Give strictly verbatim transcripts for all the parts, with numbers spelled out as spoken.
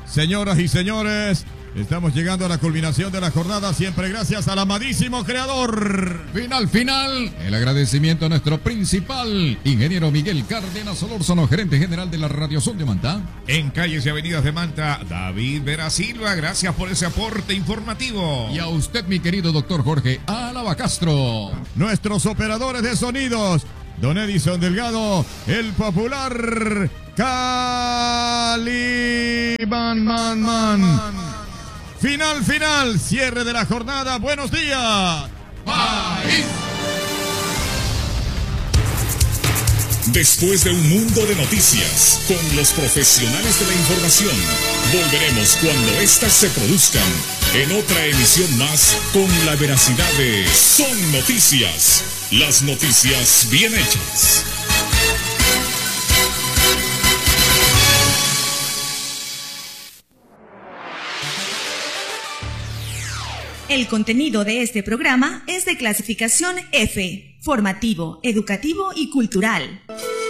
Señoras y señores, estamos llegando a la culminación de la jornada, siempre gracias al amadísimo creador. Final, final, el agradecimiento a nuestro principal, ingeniero Miguel Cárdenas Solórzano, gerente general de la Radiosón de Manta. En calles y avenidas de Manta, David Vera Silva, gracias por ese aporte informativo. Y a usted, mi querido doctor Jorge Álava Castro. Nuestros operadores de sonidos, don Edison Delgado, el popular Cali Man Man Man. Final, final, cierre de la jornada. Buenos días, país. Después de un mundo de noticias, con los profesionales de la información, volveremos cuando éstas se produzcan en otra emisión más con la veracidad de Son Noticias, las noticias bien hechas. El contenido de este programa es de clasificación F, formativo, educativo y cultural.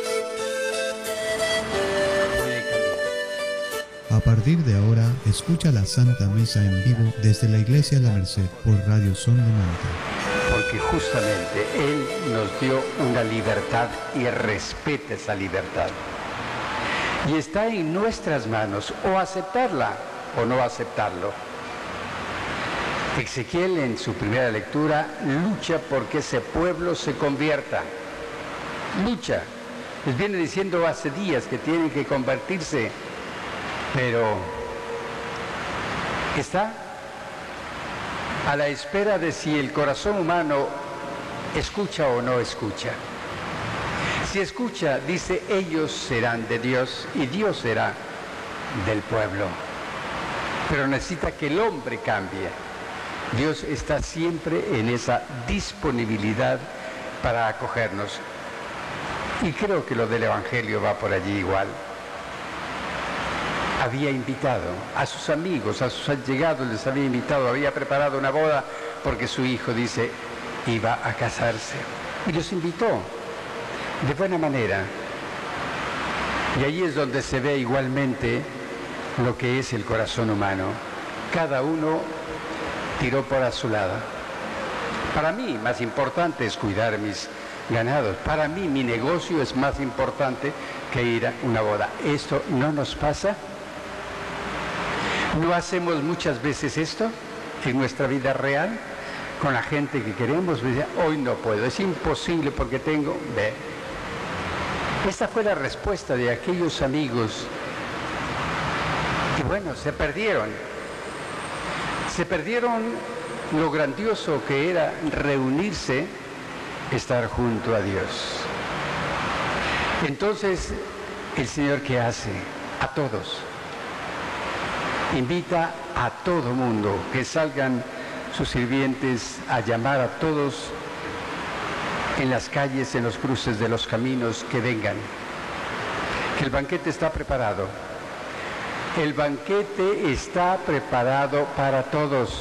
A partir de ahora, escucha la Santa Misa en vivo desde la Iglesia La Merced por Radio Son de Manta. Porque justamente Él nos dio una libertad y respeta esa libertad. Y está en nuestras manos o aceptarla o no aceptarlo. Ezequiel en su primera lectura lucha porque ese pueblo se convierta. Lucha. Les viene diciendo hace días que tienen que convertirse, pero está a la espera de si el corazón humano escucha o no escucha. Si escucha, dice, ellos serán de Dios y Dios será del pueblo. Pero necesita que el hombre cambie. Dios está siempre en esa disponibilidad para acogernos. Y creo que lo del Evangelio va por allí igual. Había invitado a sus amigos, a sus allegados, les había invitado, había preparado una boda porque su hijo, dice, iba a casarse. Y los invitó de buena manera. Y ahí es donde se ve igualmente lo que es el corazón humano. Cada uno tiró por su lado. Para mí, más importante es cuidar mis ganados. Para mí, mi negocio es más importante que ir a una boda. ¿Esto no nos pasa? ¿No hacemos muchas veces esto en nuestra vida real? Con la gente que queremos, hoy no puedo, es imposible porque tengo... Ve. Esta fue la respuesta de aquellos amigos que, bueno, se perdieron. Se perdieron lo grandioso que era reunirse, estar junto a Dios. Entonces, el Señor, ¿qué hace? A todos. Invita a todo mundo, que salgan sus sirvientes a llamar a todos en las calles, en los cruces de los caminos, que vengan. Que el banquete está preparado. El banquete está preparado para todos.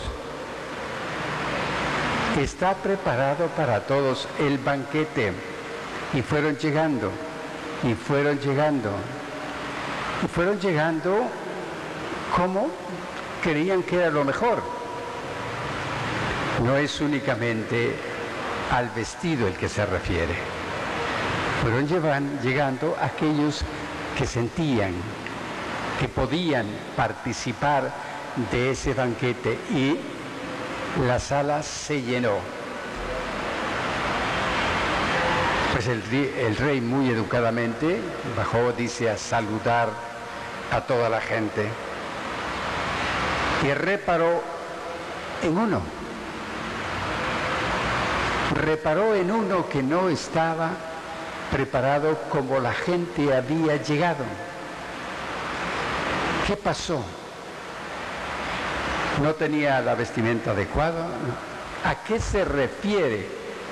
Está preparado para todos el banquete. Y fueron llegando, y fueron llegando, y fueron llegando como creían que era lo mejor. No es únicamente al vestido el que se refiere. Fueron llevan, llegando aquellos que sentían que podían participar de ese banquete y la sala se llenó. Pues el, el rey muy educadamente bajó, dice, a saludar a toda la gente y reparó en uno. Reparó en uno que no estaba preparado como la gente había llegado. ¿Qué pasó? ¿No tenía la vestimenta adecuada? ¿A qué se refiere?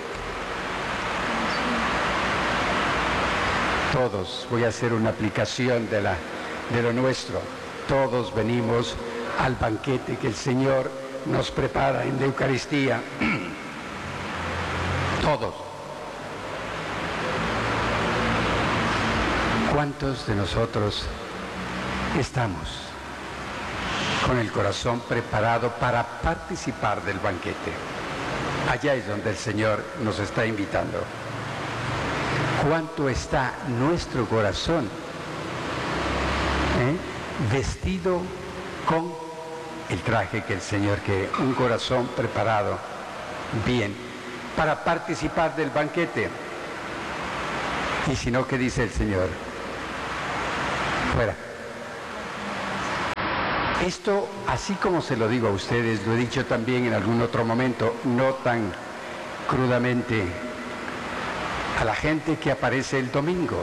Todos, voy a hacer una aplicación de, la, de lo nuestro, todos venimos al banquete que el Señor nos prepara en la Eucaristía. Todos. ¿Cuántos de nosotros estamos con el corazón preparado para participar del banquete. Allá es donde el Señor nos está invitando. ¿Cuánto está nuestro corazón ¿eh? vestido con el traje que el Señor quiere? Un corazón preparado bien para participar del banquete. Y si no, ¿qué dice el Señor? Fuera. Esto, así como se lo digo a ustedes, lo he dicho también en algún otro momento, no tan crudamente, a la gente que aparece el domingo.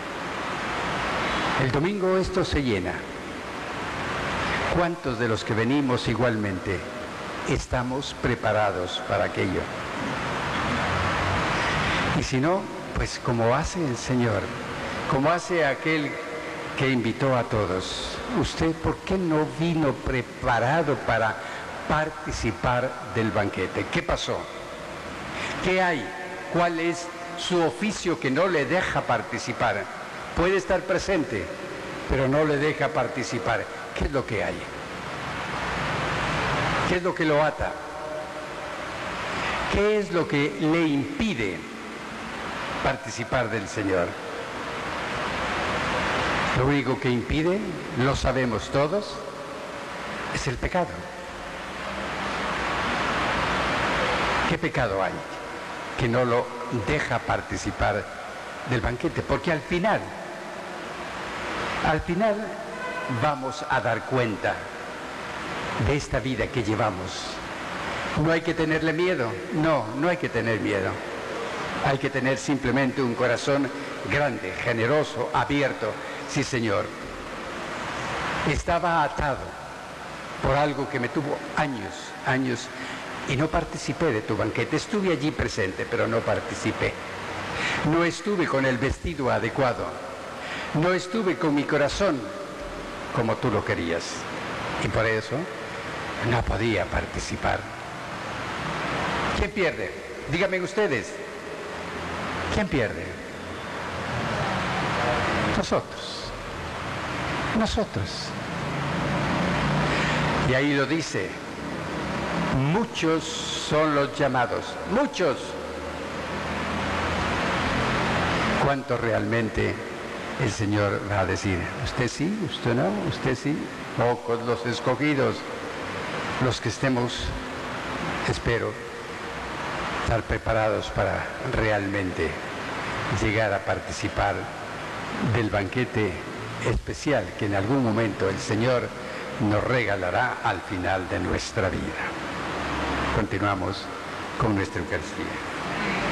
El domingo esto se llena. ¿Cuántos de los que venimos igualmente estamos preparados para aquello? Y si no, pues como hace el Señor, como hace aquel que invitó a todos, ¿usted por qué no vino preparado para participar del banquete? ¿Qué pasó? ¿Qué hay? ¿Cuál es su oficio que no le deja participar? Puede estar presente, pero no le deja participar. ¿Qué es lo que hay? ¿Qué es lo que lo ata? ¿Qué es lo que le impide participar del Señor? Lo único que impide, lo sabemos todos, es el pecado. ¿Qué pecado hay que no lo deja participar del banquete? Porque al final, al final vamos a dar cuenta de esta vida que llevamos. No hay que tenerle miedo, no, no hay que tener miedo. Hay que tener simplemente un corazón grande, generoso, abierto. Sí, Señor. Estaba atado por algo que me tuvo años, años, y no participé de tu banquete. Estuve allí presente, pero no participé. No estuve con el vestido adecuado. No estuve con mi corazón como tú lo querías. Y por eso no podía participar. ¿Quién pierde? Díganme ustedes. ¿Quién pierde? Nosotros. Nosotros. Y ahí lo dice. Muchos son los llamados. Muchos. ¿Cuántos realmente el Señor va a decir? Usted sí, usted no, usted sí. Pocos los escogidos. Los que estemos, espero, estar preparados para realmente llegar a participar del banquete especial que en algún momento el Señor nos regalará al final de nuestra vida. Continuamos con nuestra Eucaristía.